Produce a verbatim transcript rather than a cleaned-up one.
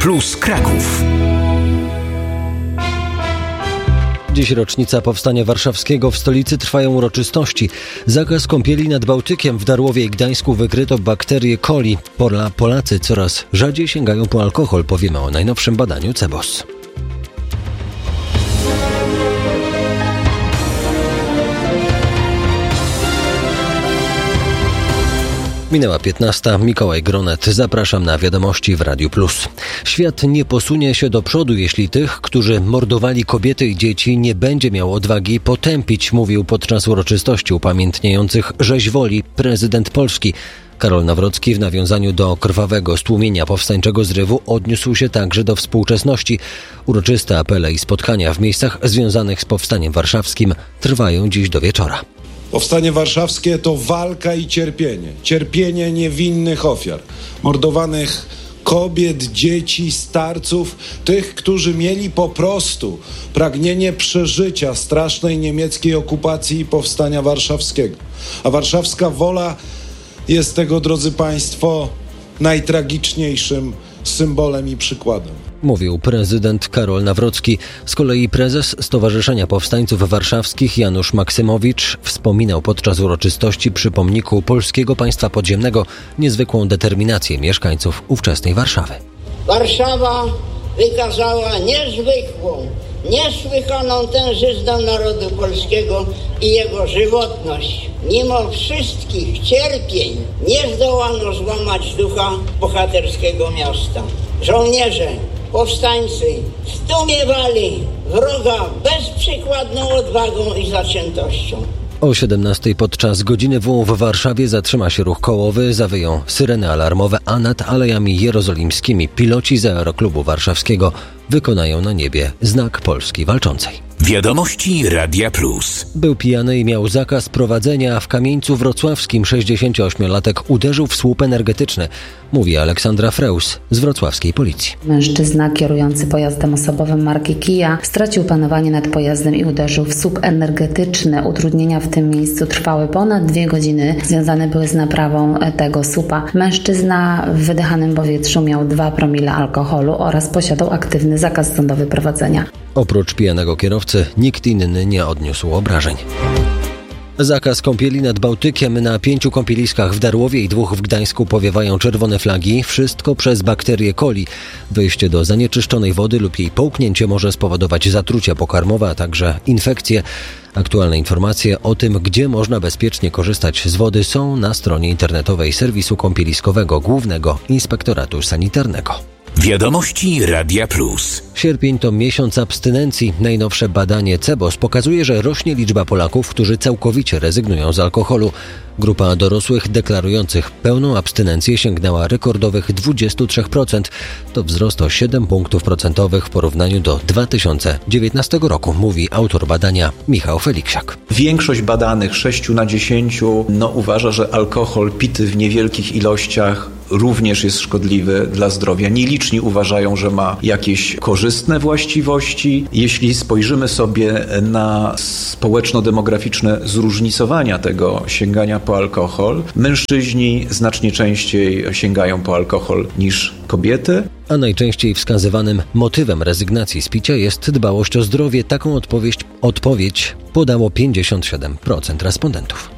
Plus Kraków. Dziś rocznica Powstania Warszawskiego. W stolicy trwają uroczystości. Zakaz kąpieli nad Bałtykiem. W Darłowie i Gdańsku wykryto bakterię coli. Pola Polacy coraz rzadziej sięgają po alkohol. Powiemy o najnowszym badaniu C E B O S. Minęła piętnasta. Mikołaj Gronet. Zapraszam na wiadomości w Radiu Plus. Świat nie posunie się do przodu, jeśli tych, którzy mordowali kobiety i dzieci, nie będzie miał odwagi potępić, mówił podczas uroczystości upamiętniających rzeź woli prezydent Polski. Karol Nawrocki w nawiązaniu do krwawego stłumienia powstańczego zrywu odniósł się także do współczesności. Uroczyste apele i spotkania w miejscach związanych z Powstaniem Warszawskim trwają dziś do wieczora. Powstanie Warszawskie to walka i cierpienie. Cierpienie niewinnych ofiar, mordowanych kobiet, dzieci, starców, tych, którzy mieli po prostu pragnienie przeżycia strasznej niemieckiej okupacji i Powstania Warszawskiego. A warszawska wola jest tego, drodzy Państwo, najtragiczniejszym symbolem i przykładem. Mówił prezydent Karol Nawrocki. Z kolei prezes Stowarzyszenia Powstańców Warszawskich Janusz Maksymowicz wspominał podczas uroczystości przy pomniku Polskiego Państwa Podziemnego niezwykłą determinację mieszkańców ówczesnej Warszawy. Warszawa wykazała niezwykłą, niesłychaną tężyznę narodu polskiego i jego żywotność. Mimo wszystkich cierpień nie zdołano złamać ducha bohaterskiego miasta. Żołnierze, powstańcy zdumiewali wroga bezprzykładną odwagą i zaciętością. O siedemnastej podczas godziny W w Warszawie zatrzyma się ruch kołowy, zawyją syreny alarmowe, a nad Alejami Jerozolimskimi piloci z Aeroklubu Warszawskiego wykonają na niebie znak Polski Walczącej. Wiadomości Radia Plus. Był pijany i miał zakaz prowadzenia, a w Kamieńcu Wrocławskim sześćdziesięcioośmiolatek uderzył w słup energetyczny, mówi Aleksandra Freus z wrocławskiej policji. Mężczyzna kierujący pojazdem osobowym marki Kia stracił panowanie nad pojazdem i uderzył w słup energetyczny. Utrudnienia w tym miejscu trwały ponad dwie godziny. Związane były z naprawą tego słupa. Mężczyzna w wydychanym powietrzu miał dwa promile alkoholu oraz posiadał aktywny zakaz sądowy prowadzenia. Oprócz pijanego kierowcy nikt inny nie odniósł obrażeń. Zakaz kąpieli nad Bałtykiem. Na pięciu kąpieliskach w Darłowie i dwóch w Gdańsku powiewają czerwone flagi. Wszystko przez bakterię coli. Wejście do zanieczyszczonej wody lub jej połknięcie może spowodować zatrucia pokarmowe, a także infekcje. Aktualne informacje o tym, gdzie można bezpiecznie korzystać z wody, są na stronie internetowej serwisu kąpieliskowego Głównego Inspektoratu Sanitarnego. Wiadomości Radia Plus. Sierpień to miesiąc abstynencji. Najnowsze badanie C E B O S pokazuje, że rośnie liczba Polaków, którzy całkowicie rezygnują z alkoholu. Grupa dorosłych deklarujących pełną abstynencję sięgnęła rekordowych dwadzieścia trzy procent. To wzrost o siedem punktów procentowych w porównaniu do dwa tysiące dziewiętnastego roku, mówi autor badania Michał Feliksiak. Większość badanych, sześć na dziesięć, no, uważa, że alkohol pity w niewielkich ilościach również jest szkodliwy dla zdrowia. Nieliczni uważają, że ma jakieś korzystne właściwości. Jeśli spojrzymy sobie na społeczno-demograficzne zróżnicowania tego sięgania po alkohol, mężczyźni znacznie częściej sięgają po alkohol niż kobiety. A najczęściej wskazywanym motywem rezygnacji z picia jest dbałość o zdrowie. Taką odpowiedź, odpowiedź podało pięćdziesiąt siedem procent respondentów.